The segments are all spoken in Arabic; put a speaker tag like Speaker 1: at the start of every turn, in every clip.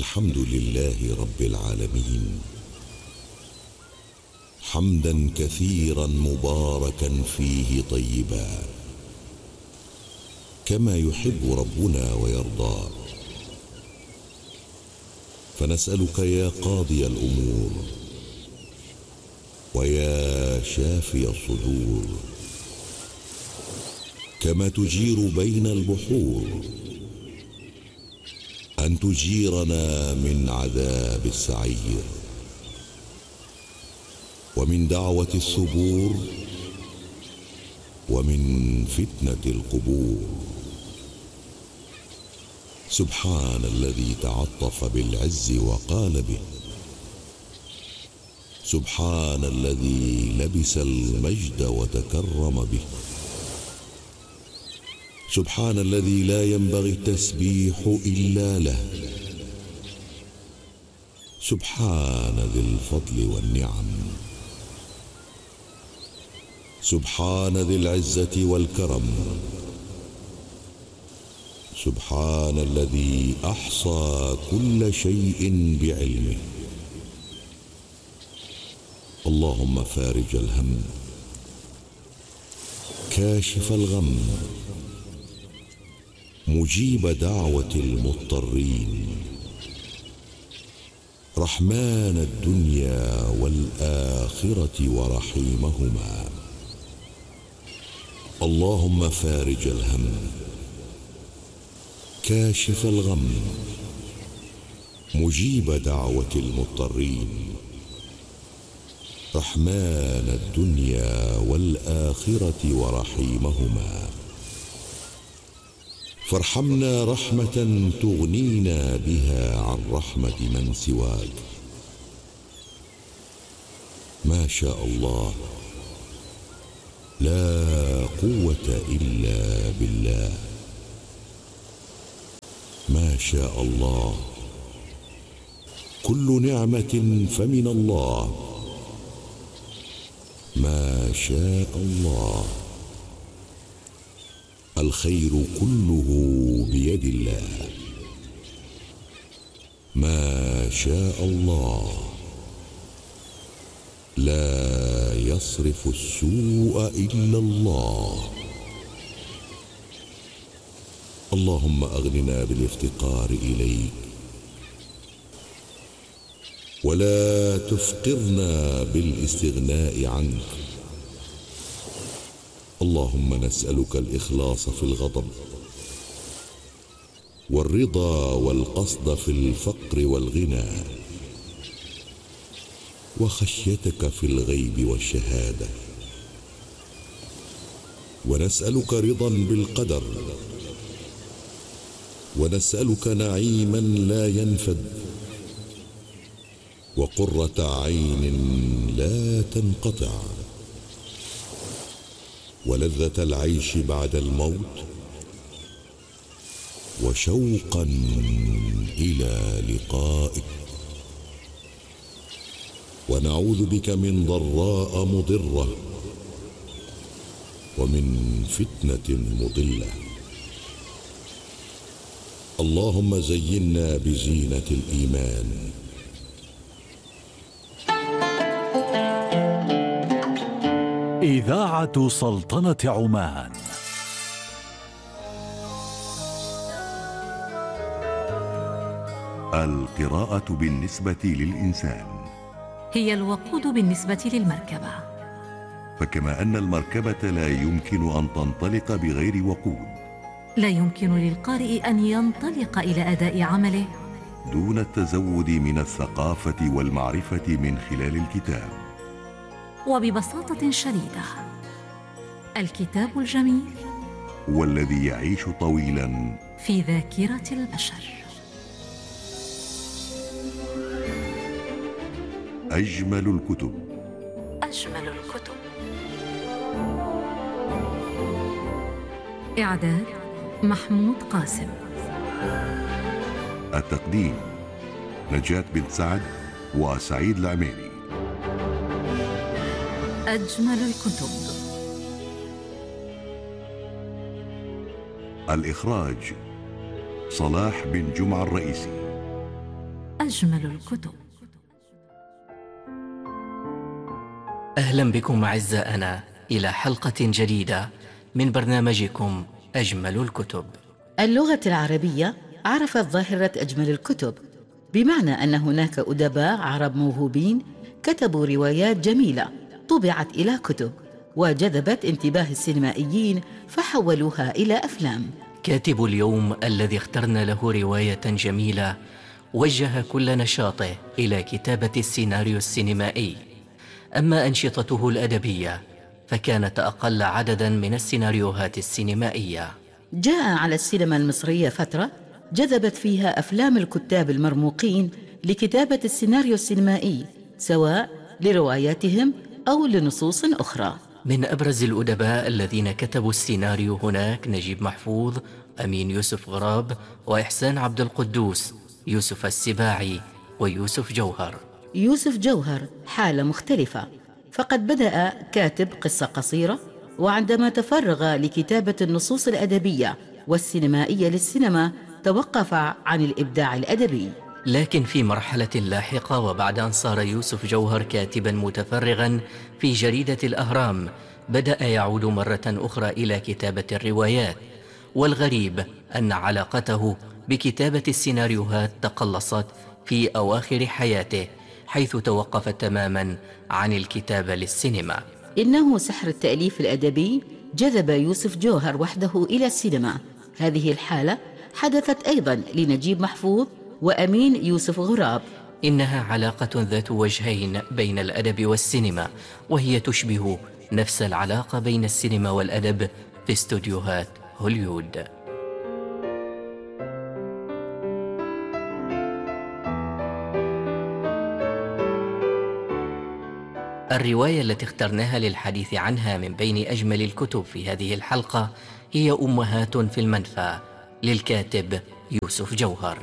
Speaker 1: الحمد لله رب العالمين، حمدا كثيرا مباركا فيه طيبا، كما يحب ربنا ويرضى. فنسألك يا قاضي الأمور ويا شافي الصدور، كما تجير بين البحور، أن تجيرنا من عذاب السعير، ومن دعوة الثبور، ومن فتنة القبور. سبحان الذي تعطف بالعز وقال به، سبحان الذي لبس المجد وتكرم به، سبحان الذي لا ينبغي التسبيح إلا له، سبحان ذي الفضل والنعم، سبحان ذي العزة والكرم، سبحان الذي أحصى كل شيء بعلمه. اللهم فارج الهم، كاشف الغم، مجيب دعوة المضطرين، رحمن الدنيا والآخرة ورحيمهما. اللهم فارج الهم، كاشف الغم، مجيب دعوة المضطرين، رحمن الدنيا والآخرة ورحيمهما. فارحمنا رحمة تغنينا بها عن رحمة من سواك. ما شاء الله، لا قوة إلا بالله. ما شاء الله، كل نعمة فمن الله. ما شاء الله، الخير كله بيد الله. ما شاء الله، لا يصرف السوء إلا الله. اللهم أغننا بالافتقار إليك، ولا تفقرنا بالاستغناء عنك. اللهم نسألك الإخلاص في الغضب، والرضا والقصد في الفقر والغنى، وخشيتك في الغيب والشهادة. ونسألك رضا بالقدر، ونسألك نعيما لا ينفد، وقرة عين لا تنقطع، ولذة العيش بعد الموت، وشوقا إلى لقائك. ونعوذ بك من ضراء مضرة، ومن فتنة مضلة. اللهم زينا بزينة الإيمان.
Speaker 2: إذاعة سلطنة عمان.
Speaker 3: القراءة بالنسبة للإنسان
Speaker 4: هي الوقود بالنسبة للمركبة.
Speaker 3: فكما أن المركبة لا يمكن أن تنطلق بغير وقود،
Speaker 4: لا يمكن للقارئ أن ينطلق إلى أداء عمله
Speaker 3: دون التزود من الثقافة والمعرفة من خلال الكتاب.
Speaker 4: وببساطة شديدة، الكتاب الجميل
Speaker 3: والذي يعيش طويلا
Speaker 4: في ذاكرة البشر.
Speaker 3: أجمل الكتب.
Speaker 4: أجمل الكتب. إعداد محمود قاسم.
Speaker 3: التقديم نجاة بن سعد وسعيد العميري.
Speaker 4: أجمل الكتب.
Speaker 3: الإخراج صلاح بن جمعة الرئيسي.
Speaker 4: أجمل الكتب.
Speaker 5: أهلا بكم أعزائنا إلى حلقة جديدة من برنامجكم أجمل الكتب.
Speaker 6: اللغة العربية عرفت ظاهرة أجمل الكتب، بمعنى أن هناك أدباء عرب موهوبين كتبوا روايات جميلة طبعت إلى كتب وجذبت انتباه السينمائيين فحولوها إلى أفلام.
Speaker 5: كاتب اليوم الذي اخترنا له رواية جميلة وجه كل نشاطه إلى كتابة السيناريو السينمائي، أما أنشطته الأدبية فكانت أقل عددا من السيناريوهات السينمائية.
Speaker 6: جاء على السينما المصرية فترة جذبت فيها أفلام الكتاب المرموقين لكتابة السيناريو السينمائي، سواء لرواياتهم أو لنصوص أخرى.
Speaker 5: من أبرز الأدباء الذين كتبوا السيناريو هناك نجيب محفوظ، أمين يوسف غراب، وإحسان عبد القدوس، يوسف السباعي، ويوسف جوهر.
Speaker 6: يوسف جوهر حالة مختلفة، فقد بدأ كاتب قصة قصيرة، وعندما تفرغ لكتابة النصوص الأدبية والسينمائية للسينما توقف عن الإبداع الأدبي.
Speaker 5: لكن في مرحلة لاحقة وبعد أن صار يوسف جوهر كاتبا متفرغا في جريدة الأهرام، بدأ يعود مرة أخرى إلى كتابة الروايات، والغريب أن علاقته بكتابة السيناريوهات تقلصت في أواخر حياته، حيث توقف تماما عن الكتابة للسينما.
Speaker 6: إنه سحر التأليف الأدبي جذب يوسف جوهر وحده إلى السينما. هذه الحالة حدثت أيضا لنجيب محفوظ وأمين يوسف غراب.
Speaker 5: إنها علاقة ذات وجهين بين الأدب والسينما، وهي تشبه نفس العلاقة بين السينما والأدب في استوديوهات هوليوود. الرواية التي اخترناها للحديث عنها من بين أجمل الكتب في هذه الحلقة هي أمهات في المنفى للكاتب يوسف جوهر.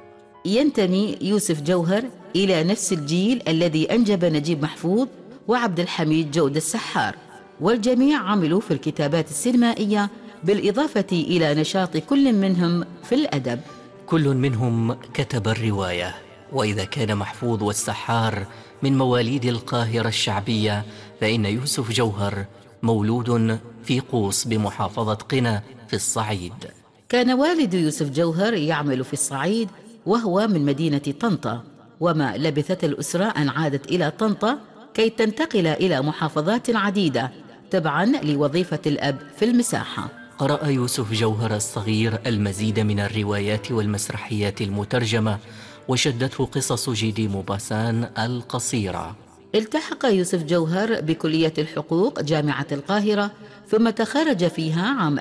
Speaker 6: ينتمي يوسف جوهر إلى نفس الجيل الذي أنجب نجيب محفوظ وعبد الحميد جودة السحار، والجميع عملوا في الكتابات السينمائية بالإضافة إلى نشاط كل منهم في الأدب.
Speaker 5: كل منهم كتب الرواية، وإذا كان محفوظ والسحار من مواليد القاهرة الشعبية، فإن يوسف جوهر مولود في قوس بمحافظة قنا في الصعيد.
Speaker 6: كان والد يوسف جوهر يعمل في الصعيد وهو من مدينة طنطا، وما لبثت الأسرة أن عادت إلى طنطا كي تنتقل إلى محافظات عديدة تبعاً لوظيفة الأب في المساحة.
Speaker 5: قرأ يوسف جوهر الصغير المزيد من الروايات والمسرحيات المترجمة، وشدته قصص جيدي موباسان القصيرة.
Speaker 6: التحق يوسف جوهر بكلية الحقوق جامعة القاهرة، ثم تخرج فيها عام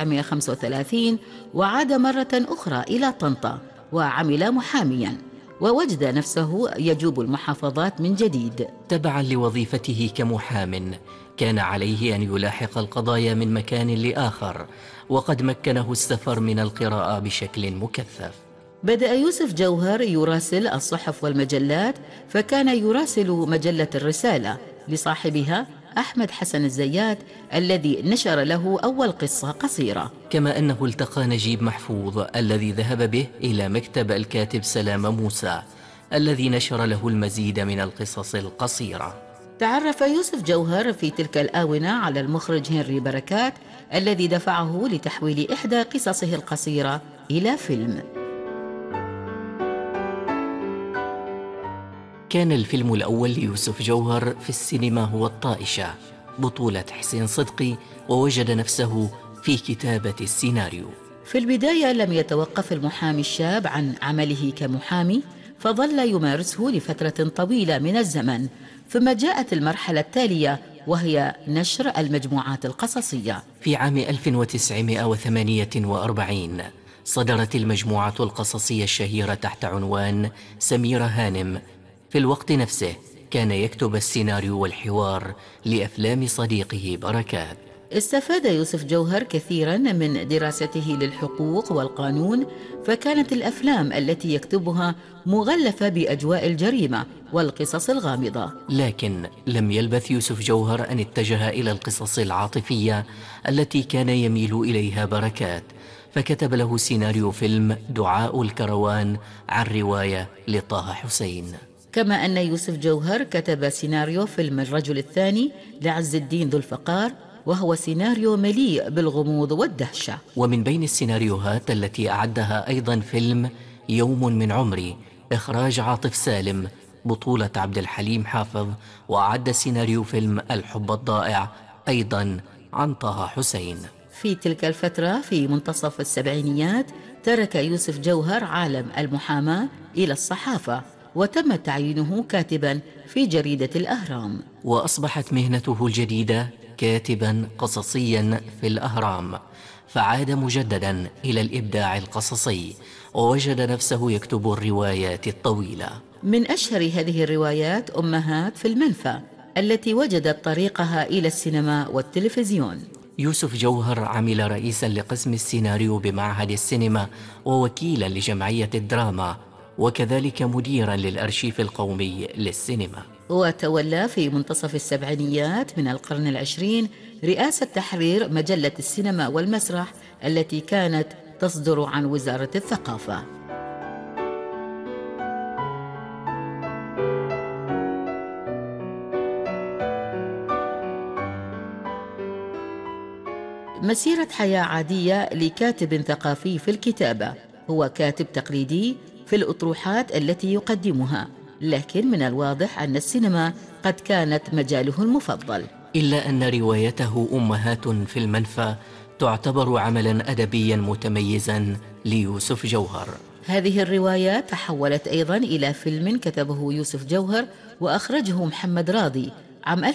Speaker 6: 1935 وعاد مرة أخرى إلى طنطا وعمل محامياً، ووجد نفسه يجوب المحافظات من جديد.
Speaker 5: تبعاً لوظيفته كمحام كان عليه أن يلاحق القضايا من مكان لآخر، وقد مكنه السفر من القراءة بشكل مكثف.
Speaker 6: بدأ يوسف جوهر يراسل الصحف والمجلات، فكان يراسل مجلة الرسالة لصاحبها أحمد حسن الزيات الذي نشر له أول قصة قصيرة.
Speaker 5: كما أنه التقى نجيب محفوظ الذي ذهب به إلى مكتب الكاتب سلام موسى الذي نشر له المزيد من القصص القصيرة.
Speaker 6: تعرف يوسف جوهر في تلك الآونة على المخرج هنري بركات الذي دفعه لتحويل إحدى قصصه القصيرة إلى فيلم.
Speaker 5: كان الفيلم الأول ليوسف جوهر في السينما هو الطائشة، بطولة حسين صدقي، ووجد نفسه في كتابة السيناريو.
Speaker 6: في البداية لم يتوقف المحامي الشاب عن عمله كمحامي، فظل يمارسه لفترة طويلة من الزمن، ثم جاءت المرحلة التالية وهي نشر المجموعات القصصية.
Speaker 5: في عام 1948 صدرت المجموعة القصصية الشهيرة تحت عنوان سميرة هانم. في الوقت نفسه كان يكتب السيناريو والحوار لأفلام صديقه بركات.
Speaker 6: استفاد يوسف جوهر كثيراً من دراسته للحقوق والقانون، فكانت الأفلام التي يكتبها مغلفة بأجواء الجريمة والقصص الغامضة.
Speaker 5: لكن لم يلبث يوسف جوهر أن اتجه إلى القصص العاطفية التي كان يميل إليها بركات، فكتب له سيناريو فيلم دعاء الكروان عن رواية لطه حسين.
Speaker 6: كما أن يوسف جوهر كتب سيناريو فيلم الرجل الثاني لعز الدين ذو الفقار، وهو سيناريو مليء بالغموض والدهشة.
Speaker 5: ومن بين السيناريوهات التي أعدها أيضا فيلم يوم من عمري، إخراج عاطف سالم، بطولة عبد الحليم حافظ، وأعد سيناريو فيلم الحب الضائع أيضا عن طه حسين.
Speaker 6: في تلك الفترة في منتصف السبعينيات ترك يوسف جوهر عالم المحاماة إلى الصحافة، وتم تعيينه كاتبا في جريدة الأهرام،
Speaker 5: وأصبحت مهنته الجديدة كاتبا قصصيا في الأهرام، فعاد مجددا إلى الإبداع القصصي، ووجد نفسه يكتب الروايات الطويلة.
Speaker 6: من أشهر هذه الروايات أمهات في المنفى، التي وجدت طريقها إلى السينما والتلفزيون.
Speaker 5: يوسف جوهر عمل رئيسا لقسم السيناريو بمعهد السينما، ووكيلا لجمعية الدراما، وكذلك مديرا للأرشيف القومي للسينما.
Speaker 6: وتولى في منتصف السبعينيات من القرن العشرين رئاسة تحرير مجلة السينما والمسرح التي كانت تصدر عن وزارة الثقافة. مسيرة حياة عادية لكاتب ثقافي في الكتابة. هو كاتب تقليدي في الأطروحات التي يقدمها، لكن من الواضح أن السينما قد كانت مجاله المفضل.
Speaker 5: إلا أن روايته أمهات في المنفى تعتبر عملا أدبيا متميزا ليوسف جوهر.
Speaker 6: هذه الرواية تحولت أيضا إلى فيلم كتبه يوسف جوهر وأخرجه محمد راضي عام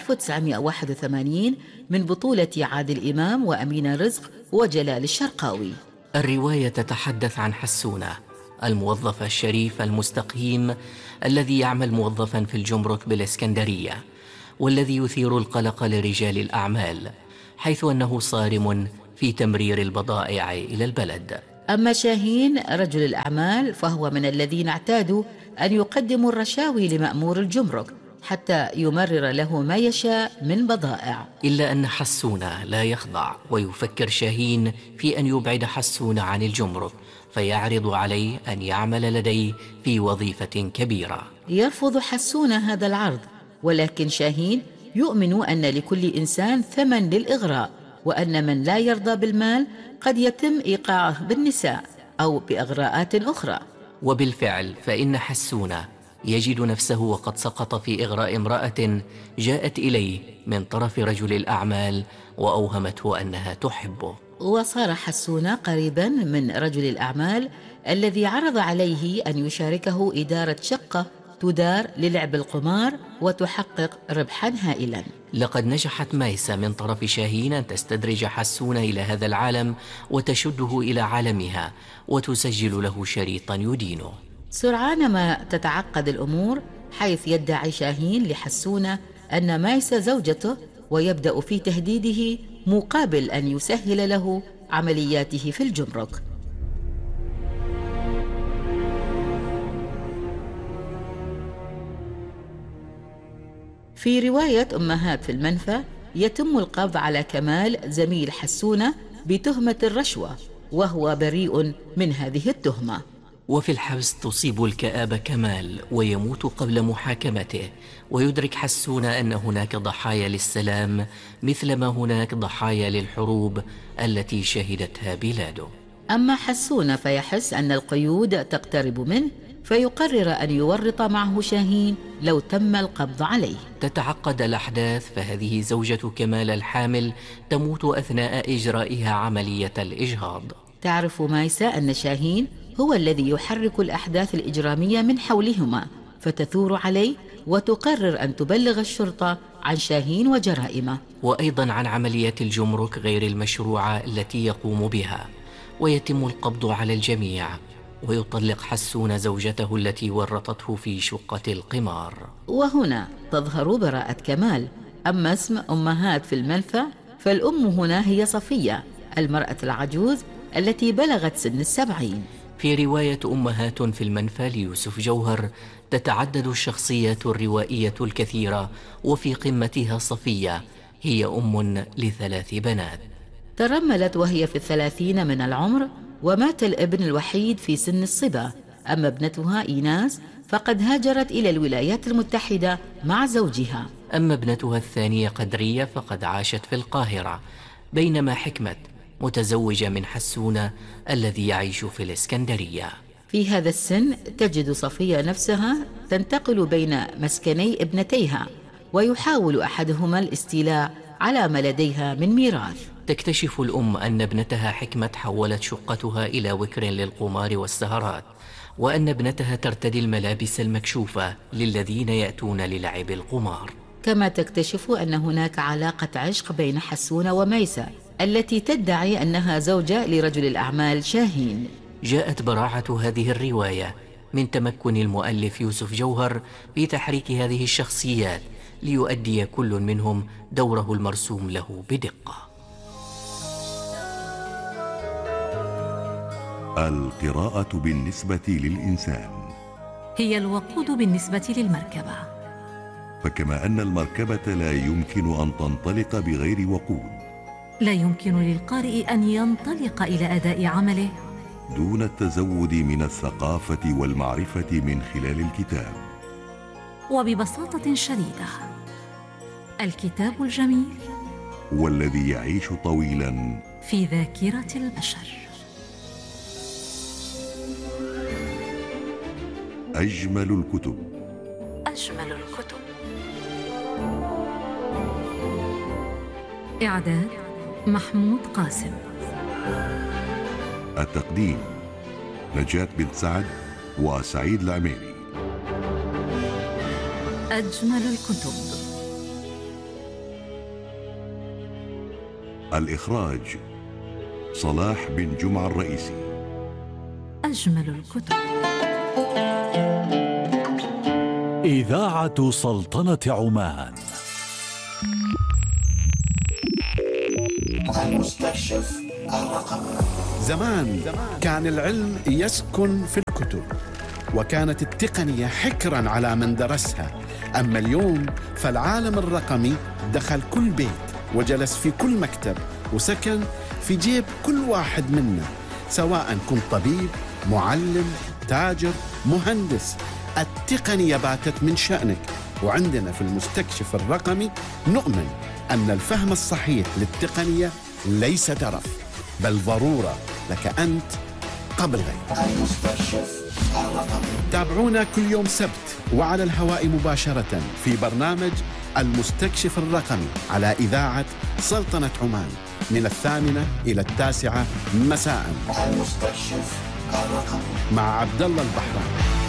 Speaker 6: 1981 من بطولة عادل إمام وأمينة رزق وجلال الشرقاوي.
Speaker 5: الرواية تتحدث عن حسونة، الموظف الشريف المستقيم الذي يعمل موظفا في الجمرك بالإسكندرية، والذي يثير القلق لرجال الأعمال، حيث أنه صارم في تمرير البضائع إلى البلد.
Speaker 6: أما شاهين رجل الأعمال فهو من الذين اعتادوا أن يقدموا الرشاوي لمأمور الجمرك حتى يمرر له ما يشاء من بضائع.
Speaker 5: إلا أن حسونة لا يخضع، ويفكر شاهين في أن يبعد حسونة عن الجمرك، فيعرض عليه أن يعمل لديه في وظيفة كبيرة.
Speaker 6: يرفض حسونة هذا العرض، ولكن شاهين يؤمن أن لكل إنسان ثمن للإغراء، وأن من لا يرضى بالمال قد يتم إيقاعه بالنساء أو بإغراءات أخرى.
Speaker 5: وبالفعل فإن حسونة يجد نفسه وقد سقط في إغراء امرأة جاءت إليه من طرف رجل الأعمال وأوهمته أنها تحبه.
Speaker 6: وصار حسونة قريبا من رجل الأعمال الذي عرض عليه أن يشاركه إدارة شقة تدار للعب القمار وتحقق ربحا هائلا.
Speaker 5: لقد نجحت مايسة من طرف شاهين أن تستدرج حسونة إلى هذا العالم وتشده إلى عالمها وتسجل له شريطا يدينه.
Speaker 6: سرعان ما تتعقد الأمور، حيث يدعي شاهين لحسونة أن مايسة زوجته، ويبدأ في تهديده مقابل أن يسهل له عملياته في الجمرك. في رواية أمهات في المنفى يتم القبض على كمال زميل حسونة بتهمة الرشوة، وهو بريء من هذه التهمة.
Speaker 5: وفي الحبس تصيب الكآبة كمال ويموت قبل محاكمته، ويدرك حسونة أن هناك ضحايا للسلام مثلما هناك ضحايا للحروب التي شهدتها بلاده.
Speaker 6: أما حسونة فيحس أن القيود تقترب منه، فيقرر أن يورط معه شاهين لو تم القبض عليه.
Speaker 5: تتعقد الأحداث، فهذه زوجة كمال الحامل تموت أثناء إجرائها عملية الإجهاض.
Speaker 6: تعرف مايسة أن شاهين هو الذي يحرك الأحداث الإجرامية من حولهما، فتثور عليه وتقرر أن تبلغ الشرطة عن شاهين وجرائمه،
Speaker 5: وأيضا عن عمليات الجمرك غير المشروعة التي يقوم بها، ويتم القبض على الجميع، ويطلق حسون زوجته التي ورطته في شقة القمار.
Speaker 6: وهنا تظهر براءة كمال. أما اسم أمهات في المنفى فالأم هنا هي صفية، المرأة العجوز التي بلغت سن 70.
Speaker 5: في رواية أمهات في المنفى ليوسف جوهر تتعدد الشخصيات الروائية الكثيرة، وفي قمتها صفية، هي أم ل3 بنات.
Speaker 6: ترملت وهي في 30 من العمر، ومات الابن الوحيد في سن الصبا. أما ابنتها إيناس فقد هاجرت إلى الولايات المتحدة مع زوجها.
Speaker 5: أما ابنتها الثانية قدرية فقد عاشت في القاهرة، بينما حكمة متزوجة من حسون الذي يعيش في الإسكندرية.
Speaker 6: في هذا السن تجد صفية نفسها تنتقل بين مسكني ابنتيها، ويحاول أحدهما الاستيلاء على ما لديها من ميراث.
Speaker 5: تكتشف الأم أن ابنتها حكمة حولت شقتها إلى وكر للقمار والسهرات، وأن ابنتها ترتدي الملابس المكشوفة للذين يأتون للعب القمار.
Speaker 6: كما تكتشف أن هناك علاقة عشق بين حسون وميسة التي تدعي أنها زوجة لرجل الأعمال شاهين.
Speaker 5: جاءت براعة هذه الرواية من تمكن المؤلف يوسف جوهر في تحريك هذه الشخصيات ليؤدي كل منهم دوره المرسوم له بدقة.
Speaker 3: القراءة بالنسبة للإنسان
Speaker 4: هي الوقود بالنسبة للمركبة،
Speaker 3: فكما أن المركبة لا يمكن أن تنطلق بغير وقود،
Speaker 4: لا يمكن للقارئ أن ينطلق إلى أداء عمله
Speaker 3: دون التزود من الثقافة والمعرفة من خلال الكتاب.
Speaker 4: وببساطة شديدة، الكتاب الجميل
Speaker 3: والذي يعيش طويلا
Speaker 4: في ذاكرة البشر.
Speaker 3: أجمل الكتب.
Speaker 4: أجمل الكتب. إعداد محمود قاسم.
Speaker 3: التقديم نجاة بنت سعد وسعيد العميري.
Speaker 4: أجمل الكتب.
Speaker 3: الإخراج صلاح بن جمعة الرئيسي.
Speaker 4: أجمل الكتب.
Speaker 2: إذاعة سلطنة عمان.
Speaker 7: المستكشف الرقمي. زمان كان العلم يسكن في الكتب، وكانت التقنية حكرا على من درسها. أما اليوم فالعالم الرقمي دخل كل بيت، وجلس في كل مكتب، وسكن في جيب كل واحد منا، سواء كنت طبيب، معلم، تاجر، مهندس. التقنية باتت من شأنك، وعندنا في المستكشف الرقمي نؤمن أن الفهم الصحيح للتقنية ليس ترف، بل ضرورة لك أنت قبل غيرك. المستكشف الرقمي. تابعونا كل يوم سبت وعلى الهواء مباشرة في برنامج المستكشف الرقمي على إذاعة سلطنة عمان من 8 إلى 9 مساء. المستكشف الرقمي مع عبد الله البحراني.